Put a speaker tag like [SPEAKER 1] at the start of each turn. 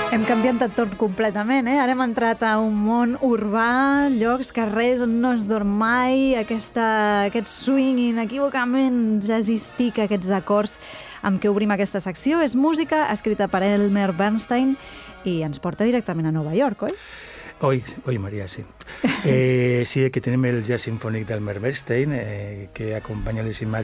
[SPEAKER 1] Hem canviat de torn completament, eh? Ara hem entrat a un món urbà, llocs, carrers on no es dorm mai, aquest swing inequívocament jazzístic, aquests acords amb què obrim aquesta secció. És música escrita per Elmer Bernstein i ens porta directament a Nova York, oi?
[SPEAKER 2] Hoy María, sí. Sí, que tenemos el jazz sinfónico de Elmer Bernstein, que acompaña les imatges